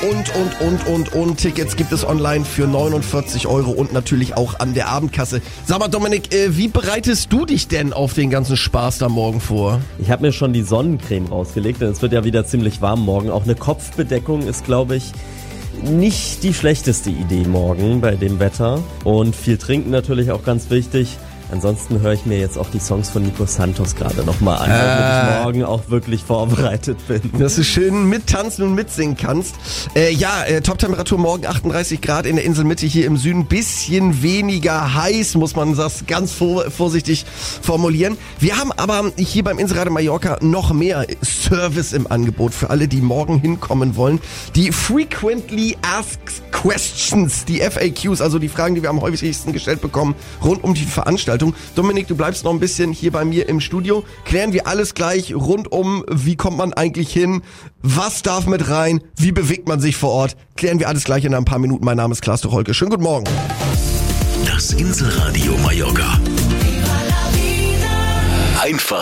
und. Tickets gibt es online für 49 € und natürlich auch an der Abendkasse. Sag mal, Dominik, wie bereitest du dich denn auf den ganzen Spaß da morgen vor? Ich habe mir schon die Sonnencreme rausgelegt, denn es wird ja wieder ziemlich warm morgen. Auch eine Kopfbedeckung ist, glaube ich, nicht die schlechteste Idee morgen bei dem Wetter. Und viel trinken natürlich auch ganz wichtig. Ansonsten höre ich mir jetzt auch die Songs von Nico Santos gerade nochmal an, damit ich morgen auch wirklich vorbereitet bin. Dass du schön mittanzen und mitsingen kannst. Top-Temperatur morgen 38 Grad in der Inselmitte hier im Süden. Bisschen weniger heiß, muss man das ganz vorsichtig formulieren. Wir haben aber hier beim Inselradio Mallorca noch mehr Service im Angebot für alle, die morgen hinkommen wollen. Die Frequently Asked Questions, die FAQs, also die Fragen, die wir am häufigsten gestellt bekommen, rund um die Veranstaltung. Dominik, du bleibst noch ein bisschen hier bei mir im Studio. Klären wir alles gleich rund um, wie kommt man eigentlich hin, was darf mit rein, wie bewegt man sich vor Ort. Klären wir alles gleich in ein paar Minuten. Mein Name ist Klaas Holke. Schönen guten Morgen. Das Inselradio Mallorca. Einfach